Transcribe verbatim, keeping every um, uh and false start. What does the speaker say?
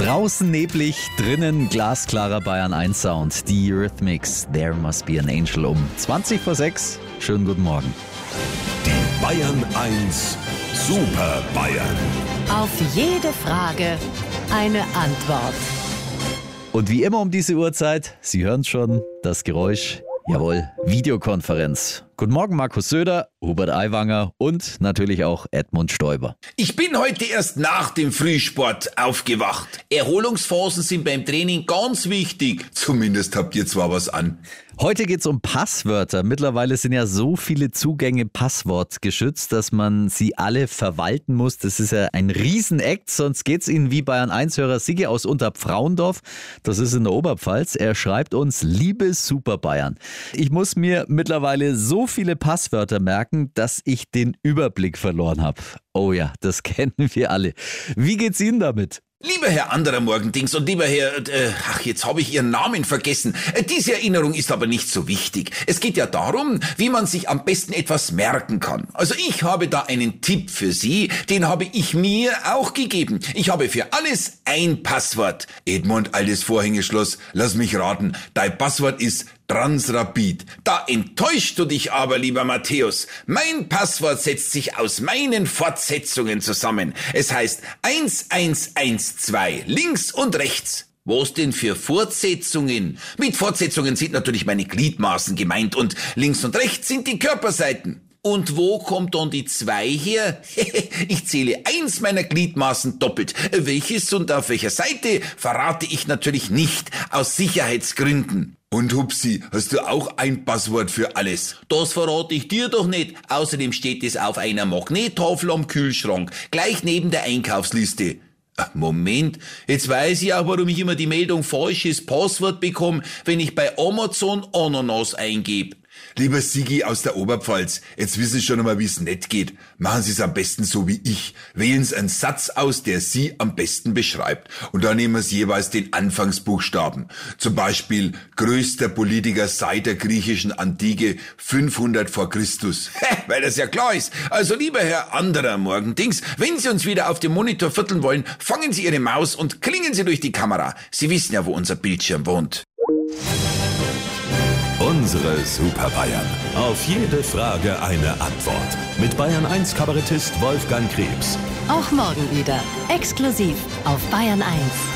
Draußen neblig, drinnen glasklarer Bayern eins Sound. Die Eurythmics, There Must Be an Angel um zwanzig vor sechs. Schönen guten Morgen. Die Bayern eins Super Bayern. Auf jede Frage eine Antwort. Und wie immer um diese Uhrzeit, Sie hören schon, das Geräusch, jawohl, Videokonferenz. Guten Morgen Markus Söder, Hubert Aiwanger und natürlich auch Edmund Stoiber. Ich bin heute erst nach dem Frühsport aufgewacht. Erholungsphasen sind beim Training ganz wichtig. Zumindest habt ihr zwar was an. Heute geht's um Passwörter. Mittlerweile sind ja so viele Zugänge passwortgeschützt, dass man sie alle verwalten muss. Das ist ja ein Riesenakt, sonst geht's Ihnen wie Bayern eins Hörer Sigge aus Unterpfrauendorf. Das ist in der Oberpfalz. Er schreibt uns, liebe Super Bayern, ich muss mir mittlerweile so viele Passwörter merken, dass ich den Überblick verloren habe. Oh ja, das kennen wir alle. Wie geht's Ihnen damit? Lieber Herr anderer Morgendings und lieber Herr, äh, ach, jetzt habe ich Ihren Namen vergessen. Äh, diese Erinnerung ist aber nicht so wichtig. Es geht ja darum, wie man sich am besten etwas merken kann. Also ich habe da einen Tipp für Sie, den habe ich mir auch gegeben. Ich habe für alles ein Passwort. Edmund, altes Vorhängeschloss, lass mich raten, dein Passwort ist Transrapid. Da enttäuschst du dich aber, lieber Matthäus. Mein Passwort setzt sich aus meinen Fortsetzungen zusammen. Es heißt eins eins eins zwei, links und rechts. Was denn für Fortsetzungen? Mit Fortsetzungen sind natürlich meine Gliedmaßen gemeint und links und rechts sind die Körperseiten. Und wo kommt dann die zwei her? Ich zähle eins meiner Gliedmaßen doppelt. Welches und auf welcher Seite verrate ich natürlich nicht, aus Sicherheitsgründen. Und Hupsi, hast du auch ein Passwort für alles? Das verrate ich dir doch nicht. Außerdem steht es auf einer Magnettafel am Kühlschrank, gleich neben der Einkaufsliste. Ach, Moment, jetzt weiß ich auch, warum ich immer die Meldung falsches Passwort bekomme, wenn ich bei Amazon Ananas eingebe. Lieber Sigi aus der Oberpfalz, jetzt wissen Sie schon einmal, wie es nicht geht. Machen Sie es am besten so wie ich. Wählen Sie einen Satz aus, der Sie am besten beschreibt. Und dann nehmen Sie jeweils den Anfangsbuchstaben. Zum Beispiel größter Politiker seit der griechischen Antike fünfhundert vor Christus. Weil das ja klar ist. Also lieber Herr anderer Morgendings, wenn Sie uns wieder auf dem Monitor vierteln wollen, fangen Sie Ihre Maus und klingen Sie durch die Kamera. Sie wissen ja, wo unser Bildschirm wohnt. Unsere Super Bayern. Auf jede Frage eine Antwort. Mit Bayern eins Kabarettist Wolfgang Krebs. Auch morgen wieder. Exklusiv auf Bayern eins.